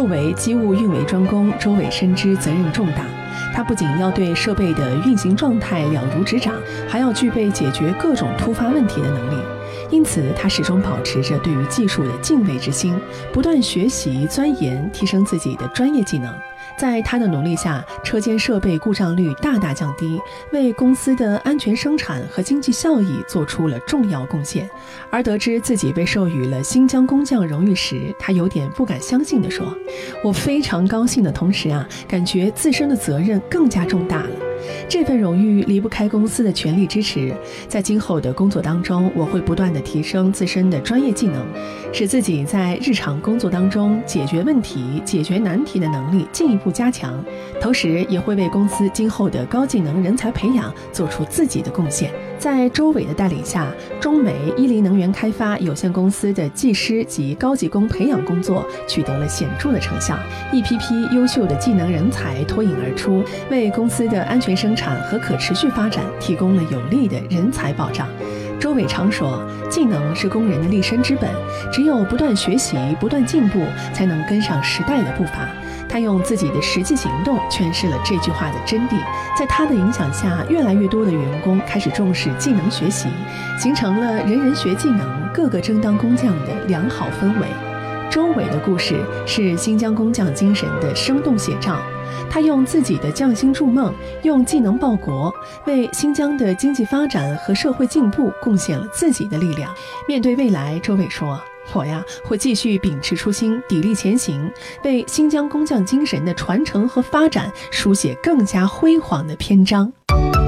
作为机务运维专工，周伟深知责任重大。他不仅要对设备的运行状态了如指掌，还要具备解决各种突发问题的能力。因此，他始终保持着对于技术的敬畏之心，不断学习钻研，提升自己的专业技能。在他的努力下，车间设备故障率大大降低，为公司的安全生产和经济效益做出了重要贡献。而得知自己被授予了新疆工匠荣誉时，他有点不敢相信地说：“我非常高兴的同时感觉自身的责任更加重大了。这份荣誉离不开公司的全力支持，在今后的工作当中，我会不断地提升自身的专业技能，使自己在日常工作当中解决问题、解决难题的能力进一步加强，同时也会为公司今后的高技能人才培养做出自己的贡献。”在周伟的带领下，中美伊犁能源开发有限公司的技师及高级工培养工作取得了显著的成效，一批批优秀的技能人才脱颖而出，为公司的安全生产和可持续发展提供了有力的人才保障。周伟常说，技能是工人的立身之本，只有不断学习、不断进步，才能跟上时代的步伐。他用自己的实际行动诠释了这句话的真谛。在他的影响下，越来越多的员工开始重视技能学习，形成了人人学技能、个个争当工匠的良好氛围。周伟的故事是新疆工匠精神的生动写照。他用自己的匠心筑梦，用技能报国，为新疆的经济发展和社会进步贡献了自己的力量。面对未来，周伟说：“我会继续秉持初心，砥砺前行，为新疆工匠精神的传承和发展书写更加辉煌的篇章。”